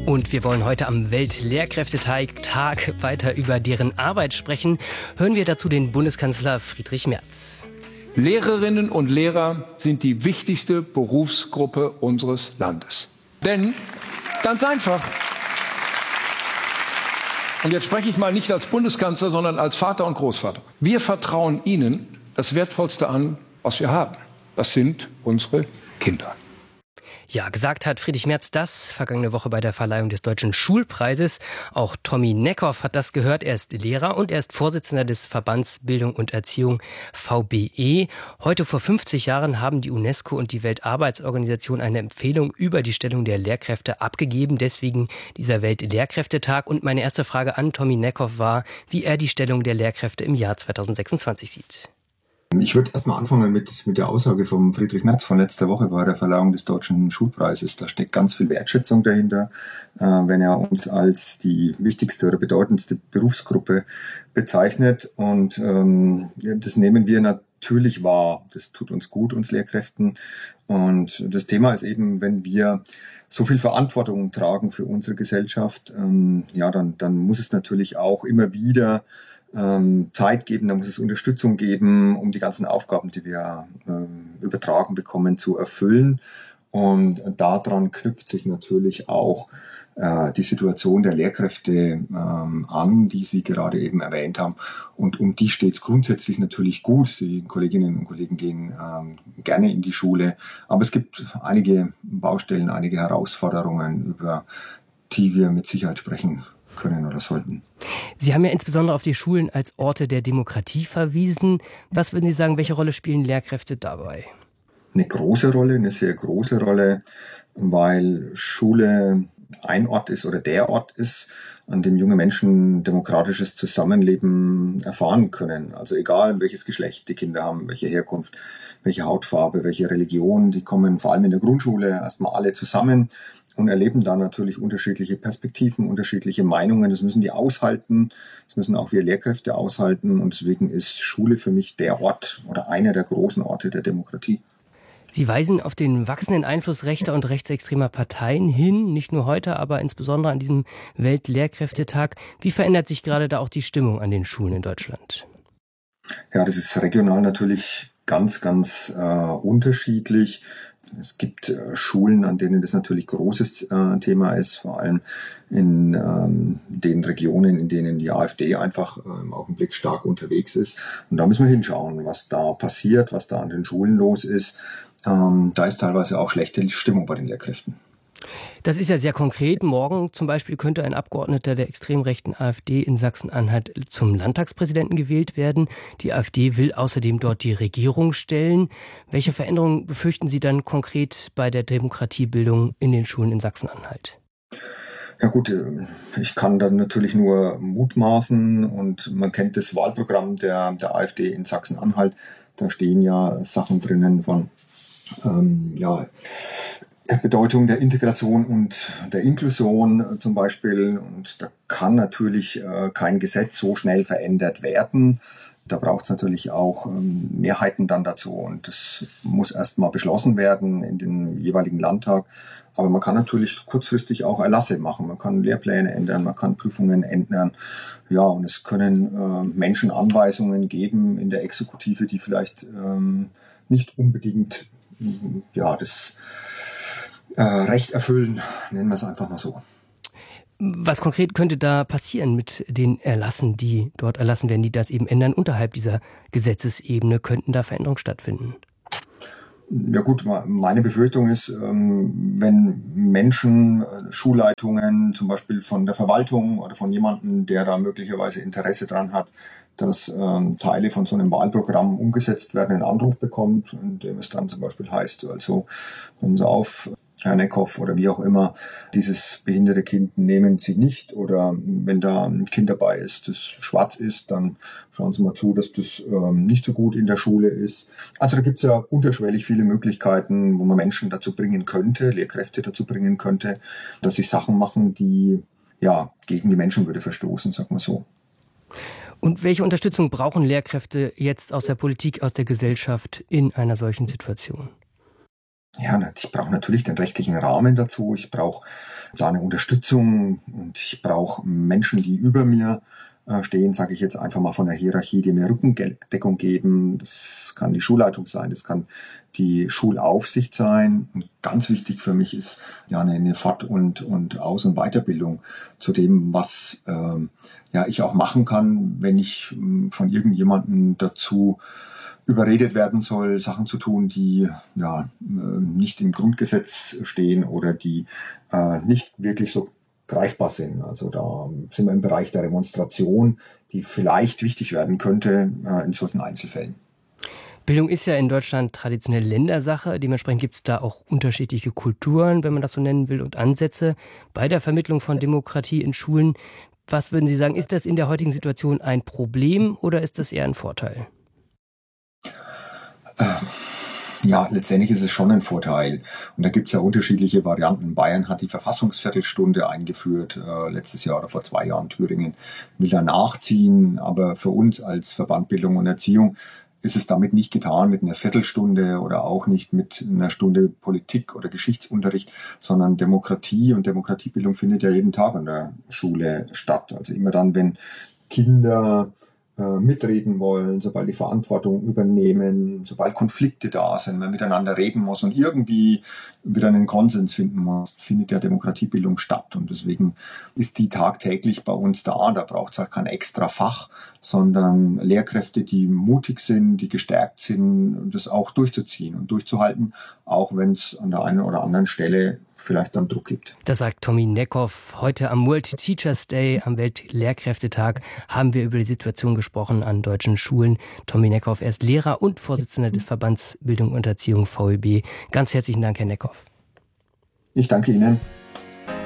Und wir wollen heute am Weltlehrkräftetag weiter über deren Arbeit sprechen. Hören wir dazu den Bundeskanzler Friedrich Merz. Lehrerinnen und Lehrer sind die wichtigste Berufsgruppe unseres Landes. Denn, ganz einfach, und jetzt spreche ich mal nicht als Bundeskanzler, sondern als Vater und Großvater. Wir vertrauen Ihnen das Wertvollste an, was wir haben. Das sind unsere Kinder. Ja, gesagt hat Friedrich Merz das vergangene Woche bei der Verleihung des Deutschen Schulpreises. Auch Tommy Neckhoff hat das gehört. Er ist Lehrer und er ist Vorsitzender des Verbands Bildung und Erziehung VBE. Heute vor 50 Jahren haben die UNESCO und die Weltarbeitsorganisation eine Empfehlung über die Stellung der Lehrkräfte abgegeben. Deswegen dieser Weltlehrkräftetag. Und meine erste Frage an Tommy Neckhoff war, wie er die Stellung der Lehrkräfte im Jahr 2026 sieht. Ich würde erstmal anfangen mit der Aussage von Friedrich Merz von letzter Woche bei der Verleihung des Deutschen Schulpreises. Da steckt ganz viel Wertschätzung dahinter, wenn er uns als die wichtigste oder bedeutendste Berufsgruppe bezeichnet. Und das nehmen wir natürlich wahr. Das tut uns gut, uns Lehrkräften. Und das Thema ist eben, wenn wir so viel Verantwortung tragen für unsere Gesellschaft, dann muss es natürlich auch immer wieder Zeit geben, da muss es Unterstützung geben, um die ganzen Aufgaben, die wir übertragen bekommen, zu erfüllen. Und daran knüpft sich natürlich auch die Situation der Lehrkräfte an, die Sie gerade eben erwähnt haben. Und um die steht es grundsätzlich natürlich gut. Die Kolleginnen und Kollegen gehen gerne in die Schule. Aber es gibt einige Baustellen, einige Herausforderungen, über die wir mit Sicherheit sprechen können oder sollten. Sie haben ja insbesondere auf die Schulen als Orte der Demokratie verwiesen. Was würden Sie sagen, welche Rolle spielen Lehrkräfte dabei? Eine große Rolle, eine sehr große Rolle, weil Schule ein Ort ist oder der Ort ist, an dem junge Menschen demokratisches Zusammenleben erfahren können. Also egal, welches Geschlecht die Kinder haben, welche Herkunft, welche Hautfarbe, welche Religion, die kommen vor allem in der Grundschule erstmal alle zusammen und erleben da natürlich unterschiedliche Perspektiven, unterschiedliche Meinungen. Das müssen die aushalten, das müssen auch wir Lehrkräfte aushalten. Und deswegen ist Schule für mich der Ort oder einer der großen Orte der Demokratie. Sie weisen auf den wachsenden Einfluss rechter und rechtsextremer Parteien hin, nicht nur heute, aber insbesondere an diesem Weltlehrkräftetag. Wie verändert sich gerade da auch die Stimmung an den Schulen in Deutschland? Ja, das ist regional natürlich ganz unterschiedlich. Es gibt Schulen, an denen das natürlich großes Thema ist, vor allem in den Regionen, in denen die AfD einfach im Augenblick stark unterwegs ist. Und da müssen wir hinschauen, was da passiert, was da an den Schulen los ist. Da ist teilweise auch schlechte Stimmung bei den Lehrkräften. Das ist ja sehr konkret. Morgen zum Beispiel könnte ein Abgeordneter der extrem rechten AfD in Sachsen-Anhalt zum Landtagspräsidenten gewählt werden. Die AfD will außerdem dort die Regierung stellen. Welche Veränderungen befürchten Sie dann konkret bei der Demokratiebildung in den Schulen in Sachsen-Anhalt? Ja gut, ich kann dann natürlich nur mutmaßen und man kennt das Wahlprogramm der AfD in Sachsen-Anhalt. Da stehen ja Sachen drinnen von Bedeutung der Integration und der Inklusion zum Beispiel. Und da kann natürlich kein Gesetz so schnell verändert werden. Da braucht es natürlich auch Mehrheiten dann dazu. Und das muss erstmal beschlossen werden in den jeweiligen Landtag. Aber man kann natürlich kurzfristig auch Erlasse machen. Man kann Lehrpläne ändern, man kann Prüfungen ändern. Ja, und es können Menschen Anweisungen geben in der Exekutive, die vielleicht nicht unbedingt das Recht erfüllen, nennen wir es einfach mal so. Was konkret könnte da passieren mit den Erlassen, die dort erlassen werden, die das eben ändern? Unterhalb dieser Gesetzesebene könnten da Veränderungen stattfinden? Ja gut, meine Befürchtung ist, wenn Menschen, Schulleitungen, zum Beispiel von der Verwaltung oder von jemandem, der da möglicherweise Interesse dran hat, dass Teile von so einem Wahlprogramm umgesetzt werden, einen Anruf bekommt, in dem es dann zum Beispiel heißt, also passen Sie auf, Herr Neckhoff oder wie auch immer, dieses behinderte Kind nehmen Sie nicht, oder wenn da ein Kind dabei ist, das schwarz ist, dann schauen Sie mal zu, dass das nicht so gut in der Schule ist. Also da gibt es ja unterschwellig viele Möglichkeiten, wo man Menschen dazu bringen könnte, Lehrkräfte dazu bringen könnte, dass sie Sachen machen, die gegen die Menschenwürde verstoßen, sagen wir so. Und welche Unterstützung brauchen Lehrkräfte jetzt aus der Politik, aus der Gesellschaft in einer solchen Situation? Ja, ich brauche natürlich den rechtlichen Rahmen dazu. Ich brauche seine Unterstützung und ich brauche Menschen, die über mir stehen, sage ich jetzt einfach mal von der Hierarchie, die mir Rückendeckung geben. Das kann die Schulleitung sein, das kann die Schulaufsicht sein. Und ganz wichtig für mich ist ja eine Fort- und Aus- und Weiterbildung zu dem, was ich auch machen kann, wenn ich von irgendjemandem dazu überredet werden soll, Sachen zu tun, die nicht im Grundgesetz stehen oder die nicht wirklich so greifbar sind. Also da sind wir im Bereich der Demonstration, die vielleicht wichtig werden könnte in solchen Einzelfällen. Bildung ist ja in Deutschland traditionell Ländersache. Dementsprechend gibt es da auch unterschiedliche Kulturen, wenn man das so nennen will, und Ansätze bei der Vermittlung von Demokratie in Schulen. Was würden Sie sagen, ist das in der heutigen Situation ein Problem oder ist das eher ein Vorteil? Ja, letztendlich ist es schon ein Vorteil. Und da gibt es ja unterschiedliche Varianten. Bayern hat die Verfassungsviertelstunde eingeführt, letztes Jahr oder vor 2 Jahren. Thüringen will da nachziehen. Aber für uns als Verband Bildung und Erziehung ist es damit nicht getan mit einer Viertelstunde oder auch nicht mit einer Stunde Politik oder Geschichtsunterricht, sondern Demokratie und Demokratiebildung findet ja jeden Tag an der Schule statt. Also immer dann, wenn Kinder mitreden wollen, sobald die Verantwortung übernehmen, sobald Konflikte da sind, man miteinander reden muss und irgendwie wieder einen Konsens finden muss, findet ja Demokratiebildung statt. Und deswegen ist die tagtäglich bei uns da. Da braucht es halt kein extra Fach, sondern Lehrkräfte, die mutig sind, die gestärkt sind, das auch durchzuziehen und durchzuhalten, auch wenn es an der einen oder anderen Stelle vielleicht dann Druck gibt. Das sagt Tommy Neckhoff. Heute am World Teachers Day, am Weltlehrkräftetag, haben wir über die Situation gesprochen an deutschen Schulen. Tommy Neckhoff, er ist Lehrer und Vorsitzender des Verbands Bildung und Erziehung VEB. Ganz herzlichen Dank, Herr Neckhoff. Ich danke Ihnen.